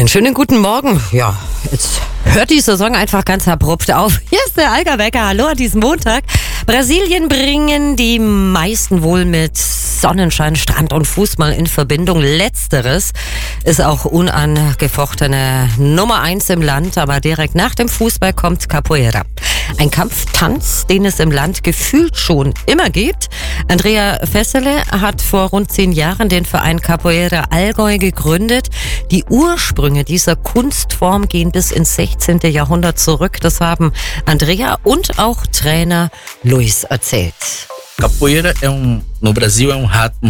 Einen schönen guten Morgen. Ja, jetzt hört die Saison einfach ganz abrupt auf. Hier ist der Allgäu-Wecker. Hallo an diesem Montag. Brasilien bringen die meisten wohl mit Sonnenschein, Strand und Fußball in Verbindung. Letzteres ist auch unangefochtene Nummer 1 im Land, aber direkt nach dem Fußball kommt Capoeira. Ein Kampftanz, den es im Land gefühlt schon immer gibt. Andrea Vesely hat vor rund 10 Jahren den Verein Capoeira Allgäu gegründet. Die Ursprünge dieser Kunstform gehen bis ins 16. Jahrhundert zurück. Das haben Andrea und auch Trainer Luis erzählt. Capoeira no Brasil é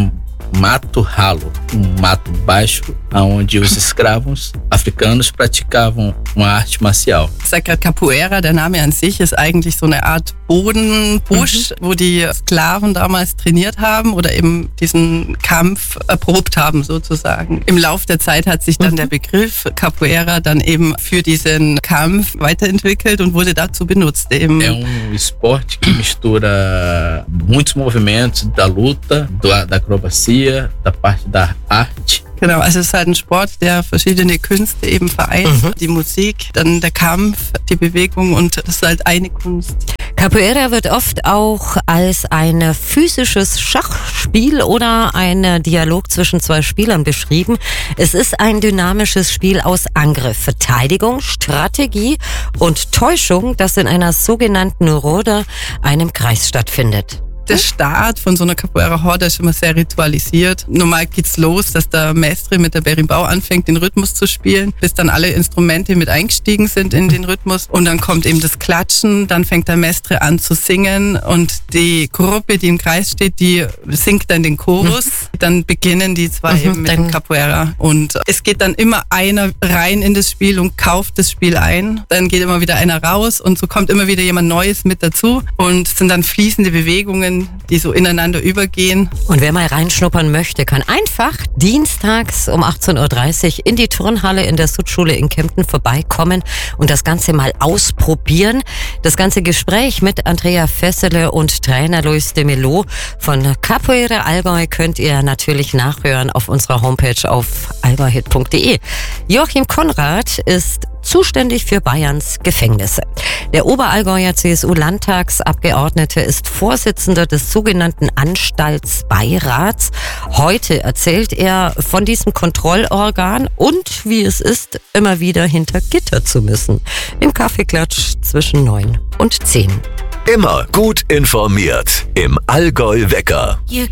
mato ralo, mato baixo, onde os escravos africanos praticavam uma arte marcial. Ich sag gerade Capoeira, der Name an sich ist eigentlich so eine Art Bodenbusch, wo die Sklaven damals trainiert haben oder eben diesen Kampf erprobt haben sozusagen. Im Lauf der Zeit hat sich dann der Begriff Capoeira dann eben für diesen Kampf weiterentwickelt und wurde dazu benutzt. Eben. É esporte que mistura muitos movimentos da luta, da acrobacia, da parte da arte. Genau, also es ist halt ein Sport, der verschiedene Künste eben vereint. Die Musik, dann der Kampf, die Bewegung und das ist halt eine Kunst. Capoeira wird oft auch als ein physisches Schachspiel oder ein Dialog zwischen 2 Spielern beschrieben. Es ist ein dynamisches Spiel aus Angriff, Verteidigung, Strategie und Täuschung, das in einer sogenannten Roda, einem Kreis stattfindet. Der Start von so einer Capoeira-Horde ist immer sehr ritualisiert. Normal geht's los, dass der Mestre mit der Berimbau anfängt, den Rhythmus zu spielen, bis dann alle Instrumente mit eingestiegen sind in den Rhythmus. Und dann kommt eben das Klatschen, dann fängt der Mestre an zu singen und die Gruppe, die im Kreis steht, die singt dann den Chorus. Dann beginnen die zwei eben mit dem Capoeira. Und es geht dann immer einer rein in das Spiel und kauft das Spiel ein. Dann geht immer wieder einer raus und so kommt immer wieder jemand Neues mit dazu. Und es sind dann fließende Bewegungen, die so ineinander übergehen. Und wer mal reinschnuppern möchte, kann einfach dienstags um 18.30 Uhr in die Turnhalle in der Sud-Schule in Kempten vorbeikommen und das Ganze mal ausprobieren. Das ganze Gespräch mit Andrea Vesely und Trainer Luis de Melo von Capoeira Allgäu könnt ihr natürlich nachhören auf unserer Homepage auf allgäuhit.de. Joachim Konrad ist zuständig für Bayerns Gefängnisse. Der Oberallgäuer CSU-Landtagsabgeordnete ist Vorsitzender des sogenannten Anstaltsbeirats. Heute erzählt er von diesem Kontrollorgan und wie es ist, immer wieder hinter Gitter zu müssen. Im Kaffeeklatsch zwischen 9 und 10. Immer gut informiert im Allgäu-Wecker.